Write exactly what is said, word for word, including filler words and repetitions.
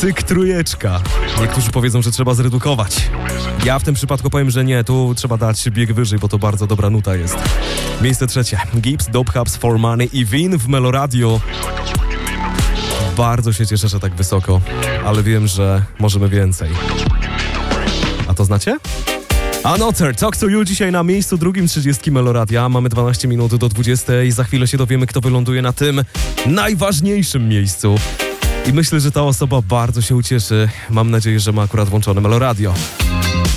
Cyk trójeczka. Niektórzy powiedzą, że trzeba zredukować. Ja w tym przypadku powiem, że nie, tu trzeba dać bieg wyżej, bo to bardzo dobra nuta jest. Miejsce trzecie. Gibbs, Dope Hubs, For Money i Vin w Meloradio. Bardzo się cieszę, że tak wysoko, ale wiem, że możemy więcej. A to znacie? Another, Talk to You dzisiaj na miejscu drugim trzydziestki Meloradia. Mamy dwanaście minut do dwudziestej. Za chwilę się dowiemy, kto wyląduje na tym najważniejszym miejscu. I myślę, że ta osoba bardzo się ucieszy. Mam nadzieję, że ma akurat włączone Meloradio.